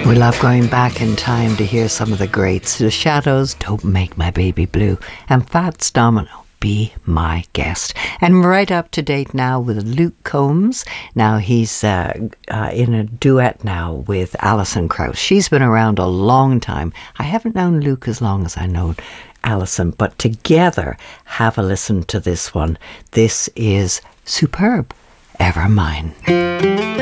We love going back in time to hear some of the greats. The Shadows, Don't Make My Baby Blue, and Fats Domino, Be My Guest. And right up to date now with Luke Combs. Now he's in a duet now with Alison Krauss. She's been around a long time. I haven't known Luke as long as I know Alison, but together, have a listen to this one. This is superb. Ever Mine.